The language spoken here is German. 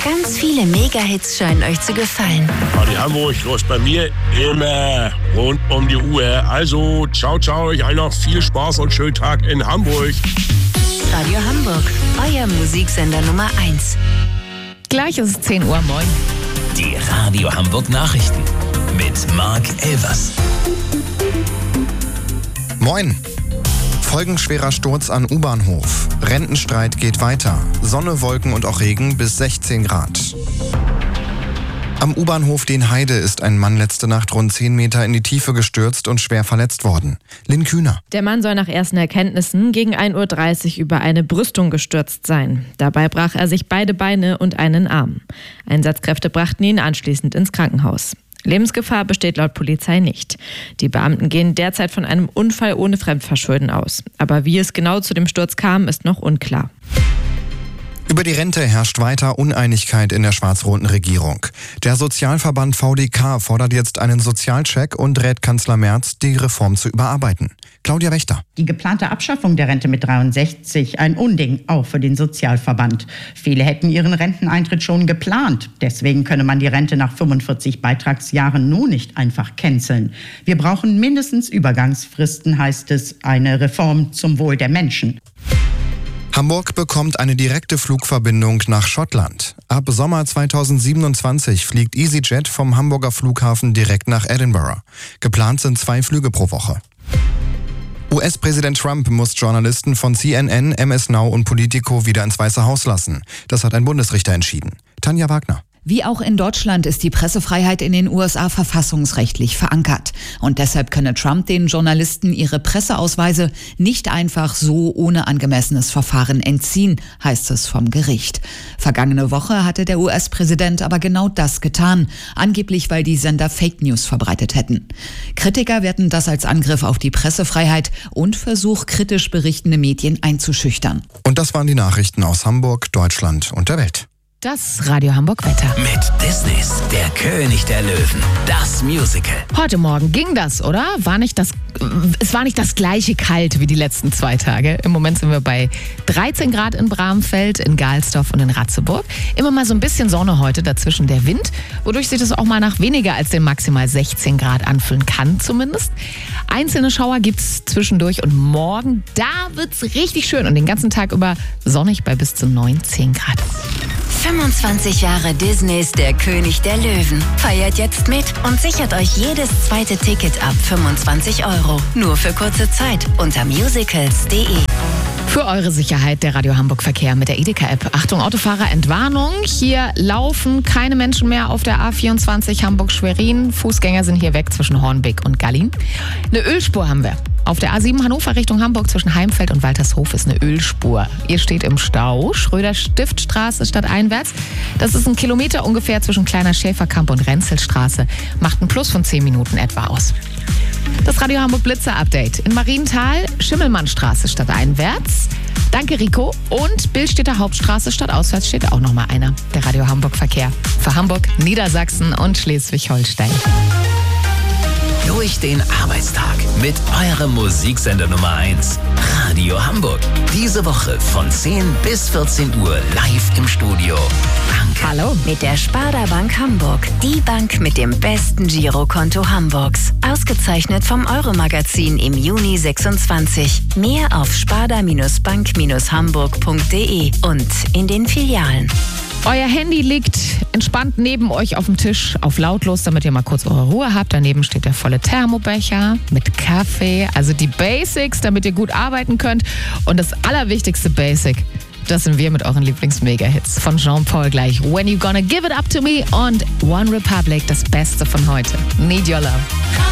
Ganz viele Mega-Hits scheinen euch zu gefallen. Radio Hamburg läuft bei mir immer rund um die Uhr. Also, ciao, euch allen noch viel Spaß und schönen Tag in Hamburg. Radio Hamburg, euer Musiksender Nummer 1. Gleich ist es 10 Uhr, moin. Die Radio Hamburg Nachrichten mit Marc Elvers. Moin. Folgenschwerer Sturz an U-Bahnhof. Rentenstreit geht weiter. Sonne, Wolken und auch Regen bis 16 Grad. Am U-Bahnhof Denheide ist ein Mann letzte Nacht rund 10 Meter in die Tiefe gestürzt und schwer verletzt worden. Lynn Kühner. Der Mann soll nach ersten Erkenntnissen gegen 1:30 Uhr über eine Brüstung gestürzt sein. Dabei brach er sich beide Beine und einen Arm. Einsatzkräfte brachten ihn anschließend ins Krankenhaus. Lebensgefahr besteht laut Polizei nicht. Die Beamten gehen derzeit von einem Unfall ohne Fremdverschulden aus. Aber wie es genau zu dem Sturz kam, ist noch unklar. Über die Rente herrscht weiter Uneinigkeit in der schwarz-roten Regierung. Der Sozialverband VDK fordert jetzt einen Sozialcheck und rät Kanzler Merz, die Reform zu überarbeiten. Claudia Wächter. Die geplante Abschaffung der Rente mit 63, ein Unding, auch für den Sozialverband. Viele hätten ihren Renteneintritt schon geplant. Deswegen könne man die Rente nach 45 Beitragsjahren nur nicht einfach canceln. Wir brauchen mindestens Übergangsfristen, heißt es, eine Reform zum Wohl der Menschen. Hamburg bekommt eine direkte Flugverbindung nach Schottland. Ab Sommer 2027 fliegt EasyJet vom Hamburger Flughafen direkt nach Edinburgh. Geplant sind 2 Flüge pro Woche. US-Präsident Trump muss Journalisten von CNN, MS Now und Politico wieder ins Weiße Haus lassen. Das hat ein Bundesrichter entschieden. Tanja Wagner. Wie auch in Deutschland ist die Pressefreiheit in den USA verfassungsrechtlich verankert. Und deshalb könne Trump den Journalisten ihre Presseausweise nicht einfach so ohne angemessenes Verfahren entziehen, heißt es vom Gericht. Vergangene Woche hatte der US-Präsident aber genau das getan, angeblich weil die Sender Fake News verbreitet hätten. Kritiker werten das als Angriff auf die Pressefreiheit und Versuch, kritisch berichtende Medien einzuschüchtern. Und das waren die Nachrichten aus Hamburg, Deutschland und der Welt. Das Radio Hamburg Wetter. Mit Disneys Der König der Löwen, das Musical. Heute Morgen ging das, oder? Es war nicht das gleiche kalt wie die letzten 2 Tage. Im Moment sind wir bei 13 Grad in Bramfeld, in Galsdorf und in Ratzeburg. Immer mal so ein bisschen Sonne heute, dazwischen der Wind, wodurch sich das auch mal nach weniger als den maximal 16 Grad anfühlen kann zumindest. Einzelne Schauer gibt's zwischendurch und morgen, da wird's richtig schön und den ganzen Tag über sonnig bei bis zu 19 Grad. 25 Jahre Disneys Der König der Löwen. Feiert jetzt mit und sichert euch jedes zweite Ticket ab 25 €. Nur für kurze Zeit unter musicals.de. Für eure Sicherheit der Radio Hamburg Verkehr mit der Edeka-App. Achtung, Autofahrer, Entwarnung. Hier laufen keine Menschen mehr auf der A24 Hamburg-Schwerin. Fußgänger sind hier weg zwischen Hornbeck und Gallin. Eine Ölspur haben wir. Auf der A7 Hannover Richtung Hamburg zwischen Heimfeld und Waltershof ist eine Ölspur. Ihr steht im Stau, Schröder-Stiftstraße stadteinwärts. Das ist 1 Kilometer ungefähr zwischen Kleiner Schäferkamp und Renzelstraße. Macht ein Plus von 10 Minuten etwa aus. Das Radio Hamburg Blitzer-Update. In Marienthal, Schimmelmannstraße stadteinwärts. Danke, Rico. Und Billstädter Hauptstraße stadtauswärts steht auch nochmal einer. Der Radio Hamburg Verkehr. Für Hamburg, Niedersachsen und Schleswig-Holstein. Durch den Arbeitstag mit eurem Musiksender Nummer 1. Radio Hamburg. Diese Woche von 10 bis 14 Uhr live im Studio. Danke. Hallo. Mit der Sparda Bank Hamburg. Die Bank mit dem besten Girokonto Hamburgs. Ausgezeichnet vom Euro-Magazin im Juni 26. Mehr auf sparda-bank-hamburg.de und in den Filialen. Euer Handy liegt entspannt neben euch auf dem Tisch auf lautlos, damit ihr mal kurz eure Ruhe habt. Daneben steht der volle Thermobecher mit Kaffee. Also die Basics, damit ihr gut arbeiten könnt. Und das allerwichtigste Basic, das sind wir mit euren Lieblings-Mega-Hits. Von Jean-Paul gleich. When You Gonna Give It Up To Me und One Republic, das Beste von heute. Need Your Love.